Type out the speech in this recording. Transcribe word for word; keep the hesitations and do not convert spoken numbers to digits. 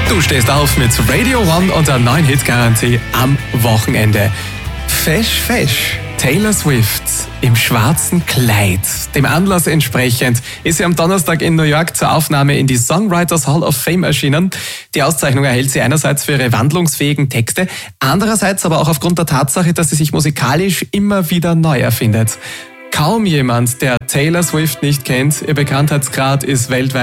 Du stehst auf mit Radio One und der neuen Hit-Garantie am Wochenende. Fesch, fesch. Taylor Swift im schwarzen Kleid. Dem Anlass entsprechend ist sie am Donnerstag in New York zur Aufnahme in die Songwriters Hall of Fame erschienen. Die Auszeichnung erhält sie einerseits für ihre wandlungsfähigen Texte, andererseits aber auch aufgrund der Tatsache, dass sie sich musikalisch immer wieder neu erfindet. Kaum jemand, der Taylor Swift nicht kennt, ihr Bekanntheitsgrad ist weltweit